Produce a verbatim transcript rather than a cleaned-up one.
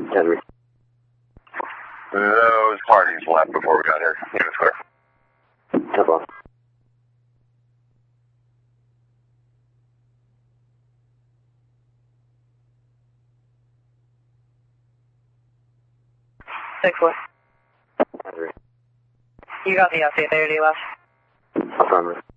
Henry. Those parties left before we got here. Unit square. ten four. six four. Henry. You got the update there, do you left? Affirmative.